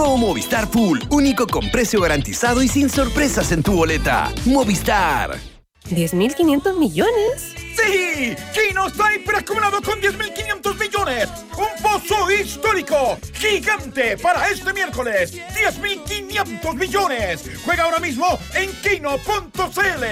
Llegó Movistar Full, único con precio garantizado y sin sorpresas en tu boleta. Movistar. ¿10.500 millones? ¡Sí! Kino está hiperacumulado con 10.500 millones. ¡Un pozo histórico! ¡Gigante! Para este miércoles. 10.500 millones. Juega ahora mismo en kino.cl.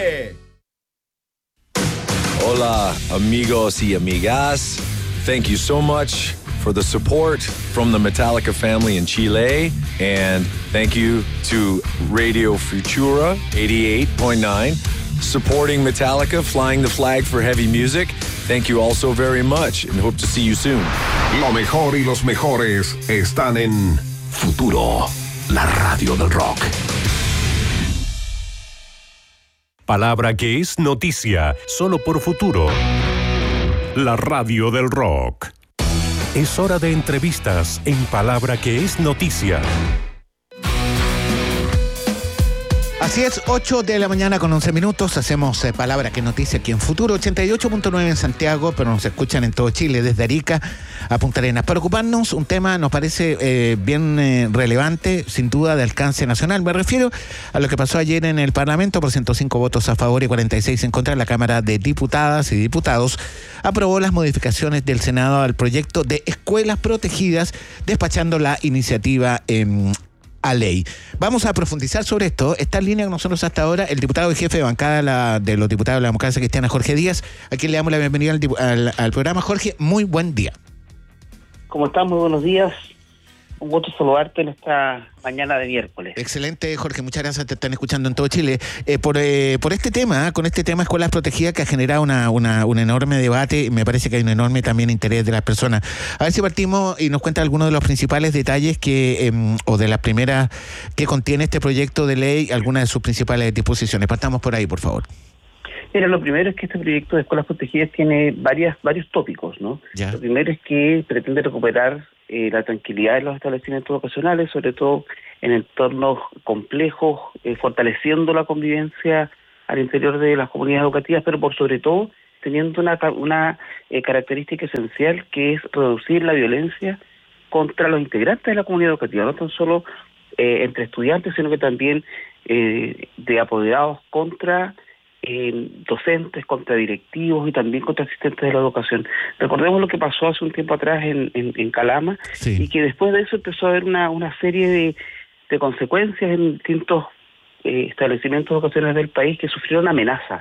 Hola, amigos y amigas. Thank you so much for the support from the Metallica family in Chile. And thank you to Radio Futura 88.9, supporting Metallica, flying the flag for heavy music. Thank you all so very much and hope to see you soon. Lo mejor y los mejores están en Futuro, la radio del rock. Palabra que es noticia, solo por Futuro. La radio del rock. Es hora de entrevistas en Palabra que es noticia. Así es, 8 de la mañana con 11 minutos. Hacemos Palabra que noticia aquí en Futuro 88.9 en Santiago, pero nos escuchan en todo Chile, desde Arica a Punta Arenas. Para ocuparnos, un tema nos parece bien relevante, sin duda de alcance nacional. Me refiero a lo que pasó ayer en el Parlamento. Por 105 votos a favor y 46 en contra, la Cámara de Diputadas y Diputados aprobó las modificaciones del Senado al proyecto de escuelas protegidas, despachando la iniciativa a ley. Vamos a profundizar sobre esto. Está en línea con nosotros hasta ahora el diputado y jefe de bancada de los diputados de la democracia cristiana, Jorge Díaz, a quien le damos la bienvenida al programa. Jorge, muy buen día. ¿Cómo estás? Muy buenos días. Un gusto saludarte en esta mañana de miércoles. Excelente, Jorge. Muchas gracias. Te están escuchando en todo Chile. Por este tema, con este tema Escuelas Protegidas, que ha generado un enorme debate. Me parece que hay un enorme también interés de las personas. A ver si partimos y nos cuenta algunos de los principales detalles o de las primeras que contiene este proyecto de ley, algunas de sus principales disposiciones. Partamos por ahí, por favor. Mira, lo primero es que este proyecto de escuelas protegidas tiene varios tópicos, ¿no? Ya. Lo primero es que pretende recuperar la tranquilidad de los establecimientos educacionales, sobre todo en entornos complejos, fortaleciendo la convivencia al interior de las comunidades educativas, pero por sobre todo teniendo una característica esencial, que es reducir la violencia contra los integrantes de la comunidad educativa, no tan solo entre estudiantes, sino que también de apoderados contra docentes, contra directivos y también contra asistentes de la educación. Recordemos lo que pasó hace un tiempo atrás en Calama, sí, y que después de eso empezó a haber una serie de consecuencias en distintos establecimientos educacionales del país que sufrieron amenazas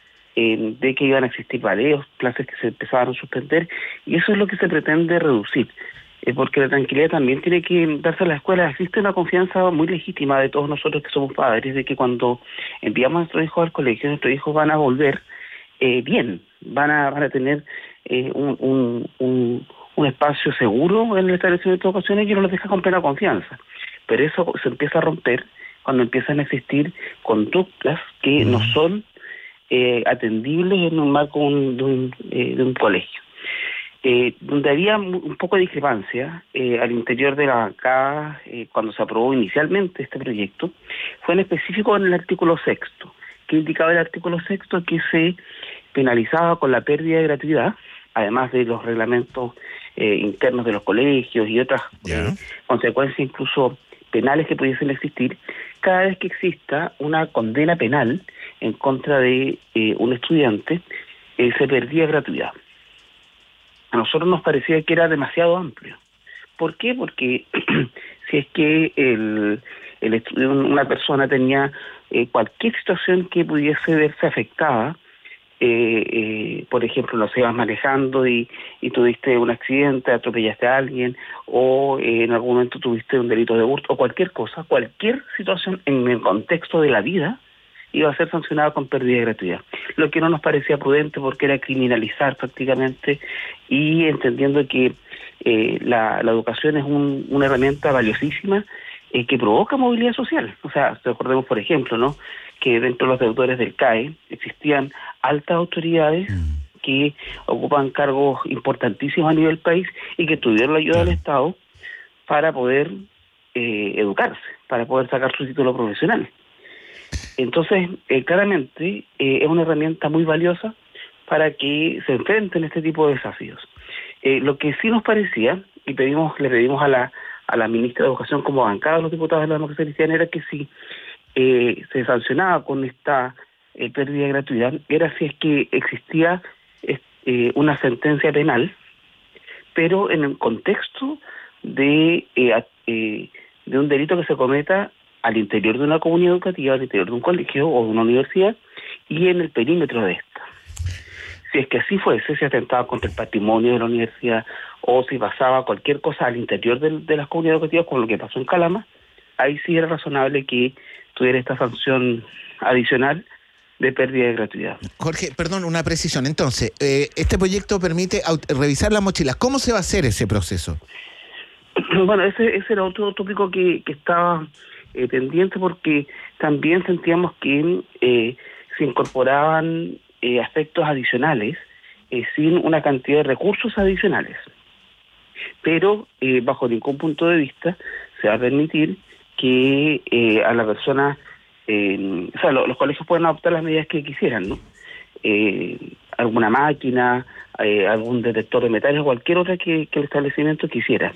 de que iban a existir baleos, clases que se empezaban a suspender, y eso es lo que se pretende reducir. Porque la tranquilidad también tiene que darse a la escuela. Existe una confianza muy legítima de todos nosotros que somos padres, de que cuando enviamos a nuestros hijos al colegio, nuestros hijos van a volver bien, van a tener un espacio seguro en el establecimiento de educación, y no los deja con plena confianza. Pero eso se empieza a romper cuando empiezan a existir conductas que no son atendibles en un marco de un colegio. Donde había un poco de discrepancia al interior de la bancada cuando se aprobó inicialmente este proyecto, fue en específico en el artículo 6, que indicaba el artículo 6 que se penalizaba con la pérdida de gratuidad, además de los reglamentos internos de los colegios y otras consecuencias incluso penales que pudiesen existir, cada vez que exista una condena penal en contra de un estudiante, se perdía gratuidad. A nosotros nos parecía que era demasiado amplio. ¿Por qué? Porque si es que una persona tenía cualquier situación que pudiese verse afectada, por ejemplo, no sé, ibas manejando y tuviste un accidente, atropellaste a alguien, o en algún momento tuviste un delito de hurto, o cualquier cosa, cualquier situación en el contexto de la vida, iba a ser sancionado con pérdida de gratuidad. Lo que no nos parecía prudente, porque era criminalizar prácticamente, y entendiendo que la educación es una herramienta valiosísima que provoca movilidad social. O sea, recordemos, por ejemplo, ¿no?, que dentro de los deudores del CAE existían altas autoridades que ocupan cargos importantísimos a nivel país y que tuvieron la ayuda del Estado para poder educarse, para poder sacar su título profesional. Entonces, claramente, es una herramienta muy valiosa para que se enfrenten este tipo de desafíos. Lo que sí nos parecía, y le pedimos a a la ministra de Educación como bancada de los diputados de la democracia cristiana era que si se sancionaba con esta pérdida de gratuidad, era si es que existía una sentencia penal, pero en el contexto de un delito que se cometa al interior de una comunidad educativa, al interior de un colegio o de una universidad y en el perímetro de esta. Si es que así fuese, si atentaba contra el patrimonio de la universidad o si pasaba cualquier cosa al interior de las comunidades educativas, como lo que pasó en Calama, ahí sí era razonable que tuviera esta sanción adicional de pérdida de gratuidad. Jorge, perdón, una precisión. Entonces, este proyecto permite revisar las mochilas. ¿Cómo se va a hacer ese proceso? Bueno, ese era otro tópico que estaba pendiente, porque también sentíamos que se incorporaban aspectos adicionales sin una cantidad de recursos adicionales. Pero bajo ningún punto de vista se va a permitir que a la persona, o sea, los colegios pueden adoptar las medidas que quisieran, ¿no? Alguna máquina, algún detector de metales, cualquier otra que el establecimiento quisiera.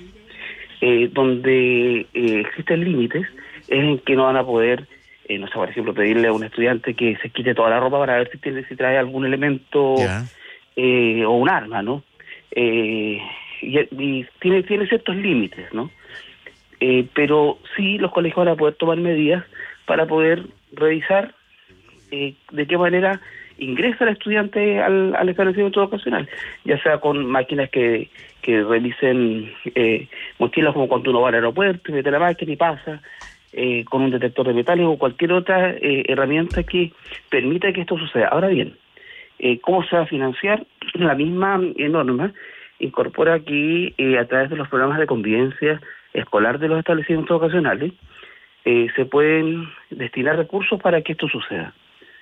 Donde existen límites es en que no van a poder, no sé, por ejemplo, pedirle a un estudiante que se quite toda la ropa para ver si trae algún elemento o un arma, ¿no? Y tiene ciertos límites, ¿no? Pero sí los colegios van a poder tomar medidas para poder revisar de qué manera ingresa el estudiante al establecimiento educacional, ya sea con máquinas que revisen mochilas, como cuando uno va al aeropuerto y mete la máquina y pasa, con un detector de metales o cualquier otra herramienta que permita que esto suceda. Ahora bien, ¿cómo se va a financiar? La misma norma incorpora que a través de los programas de convivencia escolar de los establecimientos educacionales se pueden destinar recursos para que esto suceda,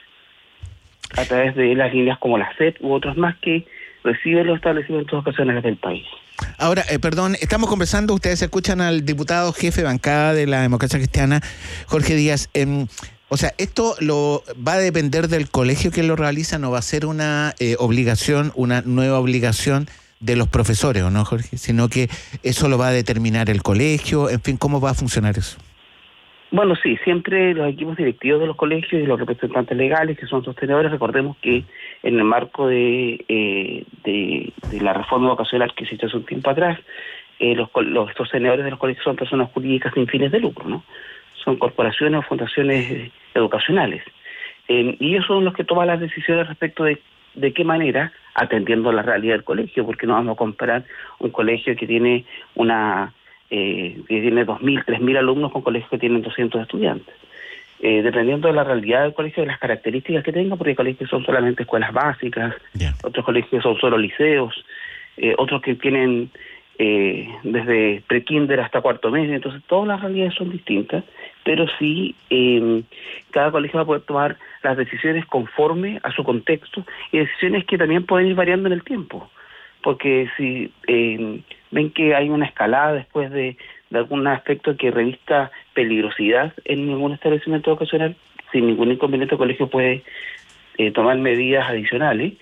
a través de las líneas como la SEP u otras más que reciben los establecimientos educacionales del país. Ahora, perdón, estamos conversando, ustedes escuchan al diputado jefe de bancada de la Democracia Cristiana, Jorge Díaz. O sea, ¿esto va a depender del colegio que lo realiza? ¿No va a ser una obligación, una nueva obligación de los profesores, o no, Jorge? Sino que eso lo va a determinar el colegio, en fin, ¿cómo va a funcionar eso? Bueno, sí, siempre los equipos directivos de los colegios y los representantes legales, que son sostenedores, recordemos que en el marco de la reforma vocacional que se hizo hace un tiempo atrás, los sostenedores de los colegios son personas jurídicas sin fines de lucro, ¿no? Son corporaciones o fundaciones educacionales. Y ellos son los que toman las decisiones respecto de qué manera, atendiendo la realidad del colegio, porque no vamos a comparar un colegio que tiene que tiene 2.000, 3.000 alumnos con colegios que tienen 200 estudiantes. Dependiendo de la realidad del colegio, de las características que tenga, porque hay colegios que son solamente escuelas básicas, otros colegios son solo liceos, otros que tienen desde pre-kinder hasta cuarto medio, entonces todas las realidades son distintas, pero sí cada colegio va a poder tomar las decisiones conforme a su contexto y decisiones que también pueden ir variando en el tiempo, porque si ven que hay una escalada después de algún aspecto que revista peligrosidad en ningún establecimiento educacional, sin ningún inconveniente el colegio puede tomar medidas adicionales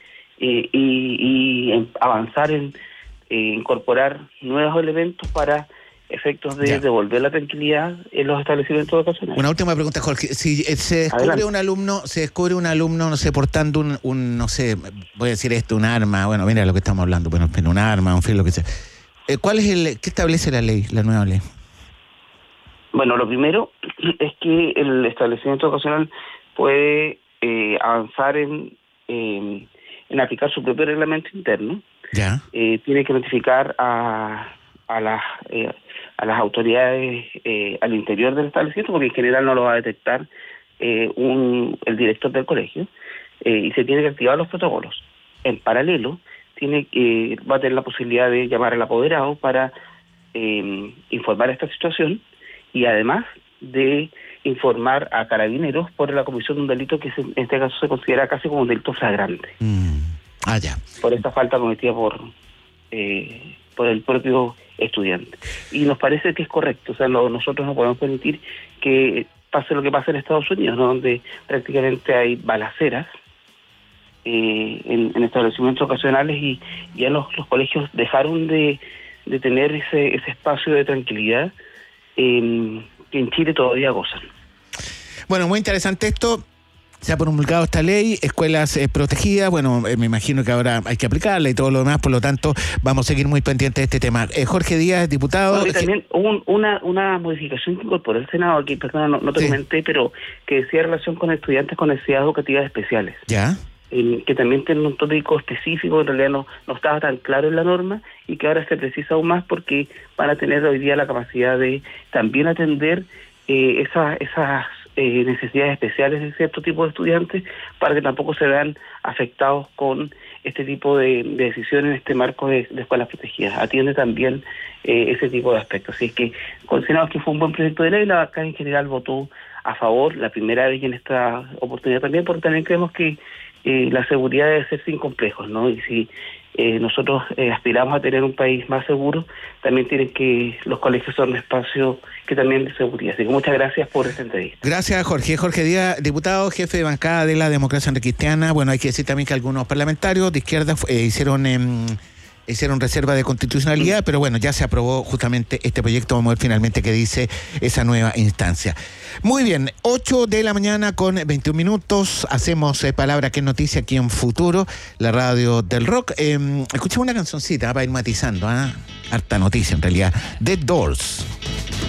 y avanzar en incorporar nuevos elementos para efectos de devolver la tranquilidad en los establecimientos educacionales. Una última pregunta, Jorge. Si se descubre un alumno, no sé, portando un no sé, voy a decir un arma, bueno, mira lo que estamos hablando, bueno, un arma, un filo, lo que sea. ¿Qué establece la ley, la nueva ley? Bueno, lo primero es que el establecimiento educacional puede avanzar en aplicar su propio reglamento interno. Ya. Tiene que notificar a las autoridades al interior del establecimiento, porque en general no lo va a detectar el director del colegio, y se tiene que activar los protocolos. En paralelo, va a tener la posibilidad de llamar al apoderado para informar esta situación y además de informar a Carabineros por la comisión de un delito que en este caso se considera casi como un delito flagrante. Ya. Por esta falta cometida por el propio estudiante. Y nos parece que es correcto, o sea, nosotros no podemos permitir que pase lo que pasa en Estados Unidos, ¿no? Donde prácticamente hay balaceras en establecimientos ocasionales y ya los colegios dejaron de de tener ese espacio de tranquilidad que en Chile todavía gozan. Bueno, muy interesante esto. Se ha promulgado esta ley, escuelas protegidas, bueno, me imagino que ahora hay que aplicarla y todo lo demás, por lo tanto, vamos a seguir muy pendientes de este tema. Jorge Díaz, diputado... Bueno, también hubo una modificación que incorporó el Senado, aquí, perdón, no te comenté, pero que decía relación con estudiantes con necesidades educativas especiales. ¿Ya? Que también tiene un tópico específico, en realidad no estaba tan claro en la norma, y que ahora se precisa aún más porque van a tener hoy día la capacidad de también atender esas necesidades especiales de cierto tipo de estudiantes para que tampoco se vean afectados con este tipo de decisiones en este marco de escuelas protegidas. Atiende también ese tipo de aspectos. Así es que consideramos que fue un buen proyecto de ley, la bancada en general votó a favor, la primera vez en esta oportunidad también, porque también creemos que la seguridad debe ser sin complejos, ¿no? Y si nosotros aspiramos a tener un país más seguro, también tienen que los colegios son un espacio que también de seguridad. Así que muchas gracias por esta entrevista. Gracias, Jorge. Jorge Díaz, diputado, jefe de bancada de la Democracia Cristiana. Bueno, hay que decir también que algunos parlamentarios de izquierda hicieron reserva de constitucionalidad, pero bueno, ya se aprobó justamente este proyecto. Vamos a ver finalmente qué dice esa nueva instancia. Muy bien, 8 de la mañana con 21 minutos. Hacemos Palabra que es Noticia aquí en Futuro, la radio del rock. Escuchemos una cancioncita para ir matizando, harta noticia en realidad. The Doors.